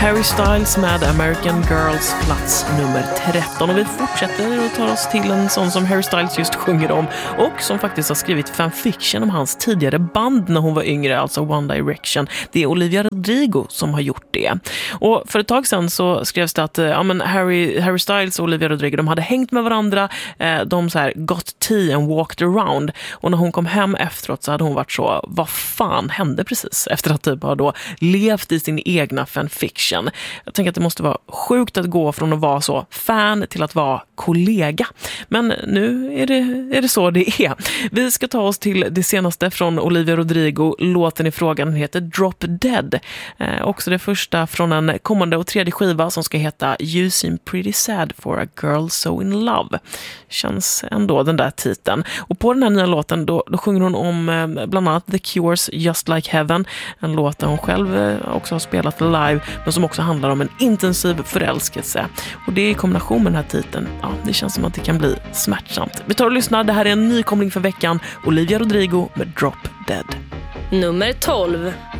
Harry Styles med American Girls, plats nummer 13. Och vi fortsätter att ta oss till en sån som Harry Styles just sjunger om och som faktiskt har skrivit fanfiction om hans tidigare band när hon var yngre, alltså One Direction. Det är Olivia Rodrigo som har gjort det. Och för ett tag sedan så skrevs det att Harry Styles och Olivia Rodrigo, de hade hängt med varandra, de så här got tea and walked around. Och när hon kom hem efteråt så hade hon varit så, vad fan hände precis? Efter att typ ha då levt i sin egna fanfiction. Jag tänker att det måste vara sjukt att gå från att vara så fan till att vara kollega. Men nu är det så det är. Vi ska ta oss till det senaste från Olivia Rodrigo. Låten i frågan heter Drop Dead. Också det första från en kommande och tredje skiva som ska heta You Seem Pretty Sad for a Girl So In Love. Känns ändå den där titeln. Och på den här nya låten då sjunger hon om bland annat The Cure's Just Like Heaven. En låt där hon själv också har spelat live, men som också handlar om en intensiv förälskelse. Och det i kombination med den här titeln, ja, det känns som att det kan bli smärtsamt. Vi tar och lyssnar. Det här är en nykomling för veckan. Olivia Rodrigo med Drop Dead. Nummer 12.